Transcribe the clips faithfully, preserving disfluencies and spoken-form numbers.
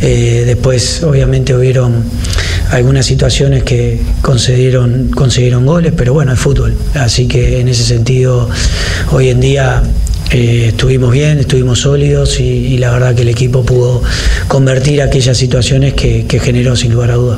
Eh, después obviamente hubieron algunas situaciones que concedieron, concedieron goles, pero bueno, es fútbol, así que en ese sentido hoy en día eh, estuvimos bien, estuvimos sólidos y, y la verdad que el equipo pudo convertir aquellas situaciones que, que generó sin lugar a dudas.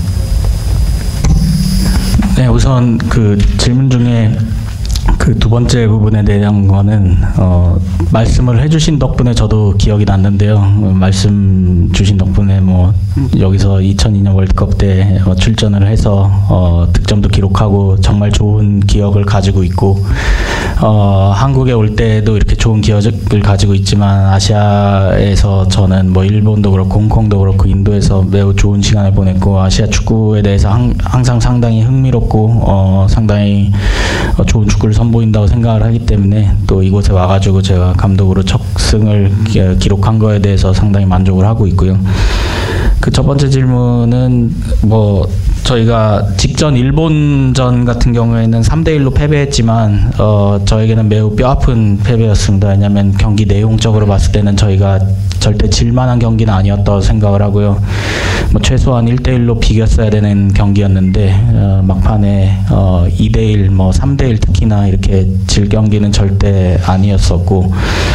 네, 우선 그 질문 중에 그 두 번째 부분에 대한 거는 어, 말씀을 해주신 덕분에 저도 기억이 났는데요. 어, 말씀 주신 덕분에 뭐 여기서 이천이 년 월드컵 때 어, 출전을 해서 어, 득점도 기록하고 정말 좋은 기억을 가지고 있고 어, 한국에 올 때도 이렇게 좋은 기억을 가지고 있지만 아시아에서 저는 뭐 일본도 그렇고 홍콩도 그렇고 인도에서 매우 좋은 시간을 보냈고 아시아 축구에 대해서 항, 항상 상당히 흥미롭고 어, 상당히 어, 좋은 축구를 선보인다고 생각을 하기 때문에 또 이곳에 와가지고 제가 감독으로 첫 승을 기록한 거에 대해서 상당히 만족을 하고 있고요. 그 첫 번째 질문은 뭐 저희가 직전 일본전 같은 경우에는 삼 대 일로 패배했지만 어, 저에게는 매우 뼈아픈 패배였습니다. 왜냐하면 경기 내용적으로 봤을 때는 저희가 절대 질만한 경기는 아니었다고 생각을 하고요. 뭐 최소한 일 대 일로 비겼어야 되는 경기였는데 어, 막판에 어, 이 대 일, 뭐 삼 대 일 특히나 이렇게 질 경기는 절대 아니었었고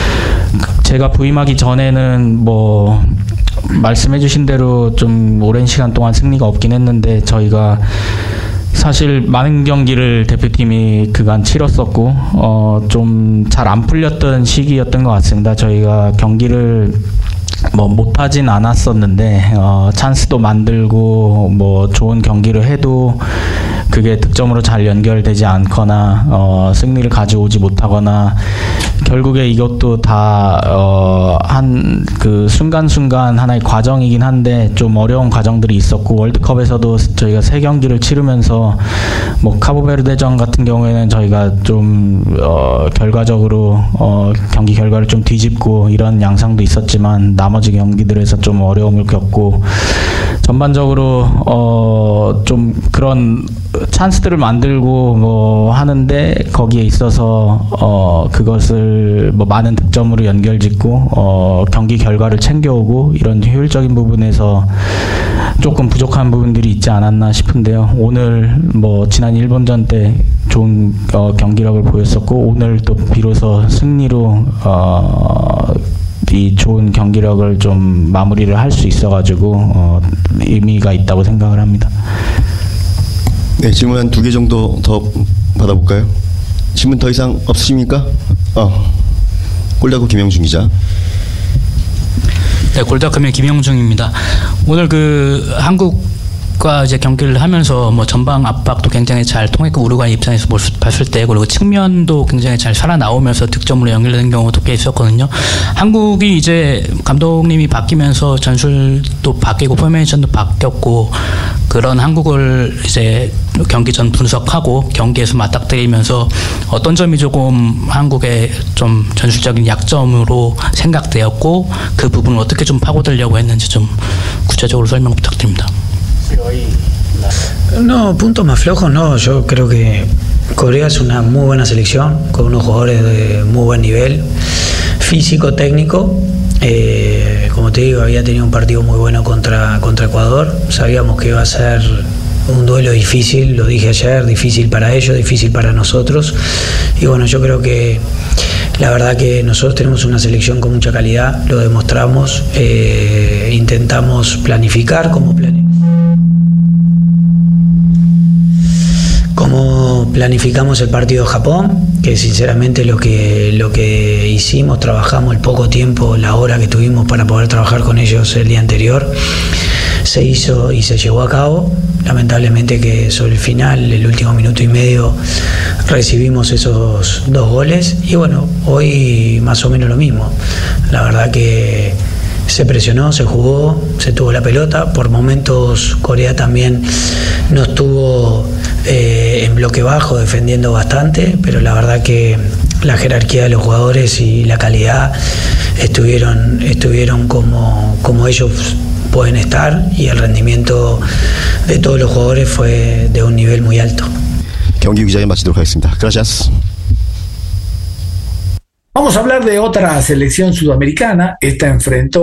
제가 부임하기 전에는 뭐 말씀해 주신 대로 좀 오랜 시간 동안 승리가 없긴 했는데 저희가 사실 많은 경기를 대표팀이 그간 치렀었고 어, 좀 잘 안 풀렸던 시기였던 것 같습니다. 저희가 경기를 뭐 못하진 않았었는데 어, 찬스도 만들고 뭐 좋은 경기를 해도 그게 득점으로 잘 연결되지 않거나 어, 승리를 가져오지 못하거나 결국에 이것도 다 어, 한 그 순간순간 하나의 과정이긴 한데 좀 어려운 과정들이 있었고 월드컵에서도 저희가 세 경기를 치르면서 뭐 카보베르데전 같은 경우에는 저희가 좀 어, 결과적으로 어, 경기 결과를 좀 뒤집고 이런 양상도 있었지만 나머지 경기들에서 좀 어려움을 겪고 전반적으로 어, 좀 그런 찬스들을 만들고 뭐 하는데 거기에 있어서 어, 그것을 뭐 많은 득점으로 연결짓고 어, 경기 결과를 챙겨오고 이런 효율적인 부분에서 조금 부족한 부분들이 있지 않았나 싶은데요. 오늘 뭐 지난 일본전 때 좋은 어, 경기력을 보였었고 오늘 또 비로소 승리로 어, 이 좋은 경기력을 좀 마무리를 할 수 있어가지고 어, 의미가 있다고 생각을 합니다. 네, 질문 한 두 개 정도 더 받아볼까요? 질문 더 이상 없으십니까? 어, 골다구 김영중 기자. 네, 골다구의 김영중입니다. 오늘 그 한국과 이제 경기를 하면서 뭐 전방 압박도 굉장히 잘 통했고 우루과이 입장에서 봤을 때 그리고 측면도 굉장히 잘 살아나오면서 득점으로 연결되는 경우도 꽤 있었거든요. 한국이 이제 감독님이 바뀌면서 전술도 바뀌고 포메이션도 바뀌었고 그런 한국을 이제 경기 전 분석하고 경기에서 맞닥뜨리면서 어떤 점이 조금 한국의 좀 전술적인 약점으로 생각되었고 그 부분을 어떻게 좀 파고들려고 했는지 좀 구체적으로 설명 부탁드립니다. No, puntos más flojos no, yo creo que Corea es una muy buena selección, con unos jugadores de muy buen nivel, físico, técnico, eh, como te digo, había tenido un partido muy bueno contra, contra Ecuador, sabíamos que iba a ser un duelo difícil, lo dije ayer, difícil para ellos, difícil para nosotros, y bueno, yo creo que la verdad que nosotros tenemos una selección con mucha calidad, lo demostramos, eh, intentamos planificar como planificamos. Como planificamos el partido de Japón, que sinceramente lo que, lo que hicimos, trabajamos el poco tiempo, la hora que tuvimos para poder trabajar con ellos el día anterior, se hizo y se llevó a cabo. Lamentablemente que sobre el final, el último minuto y medio, recibimos esos dos goles y bueno, hoy más o menos lo mismo. La verdad que se presionó, se jugó, se tuvo la pelota. Por momentos Corea también no estuvo eh, en bloque bajo, defendiendo bastante, pero la verdad que la jerarquía de los jugadores y la calidad estuvieron, estuvieron como, como ellos pueden estar y el rendimiento de todos los jugadores fue de un nivel muy alto. 경기 기자에 마치도록 하겠습니다. Gracias. Vamos a hablar de otra selección sudamericana. Esta enfrentó